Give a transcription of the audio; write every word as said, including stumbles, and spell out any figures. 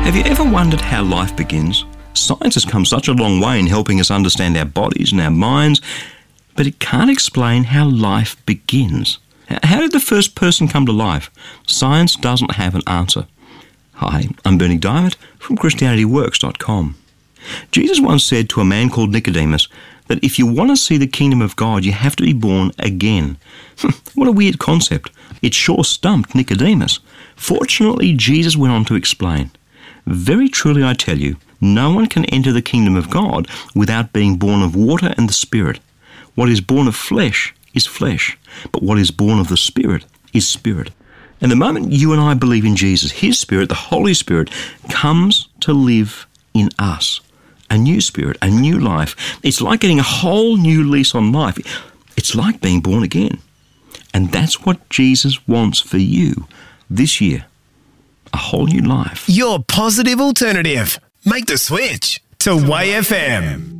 Have you ever wondered how life begins? Science has come such a long way in helping us understand our bodies and our minds, but it can't explain how life begins. How did the first person come to life? Science doesn't have an answer. Hi, I'm Bernie Diamond from Christianity Works dot com. Jesus once said to a man called Nicodemus that if you want to see the kingdom of God, you have to be born again. What a weird concept. It sure stumped Nicodemus. Fortunately, Jesus went on to explain, very truly I tell you, no one can enter the kingdom of God without being born of water and the Spirit. What is born of flesh is flesh, but what is born of the Spirit is spirit. And the moment you and I believe in Jesus, His Spirit, the Holy Spirit, comes to live in us. A new spirit, a new life. It's like getting a whole new lease on life. It's like being born again. And that's what Jesus wants for you this year. A whole new life. Your positive alternative. Make the switch to Y F M.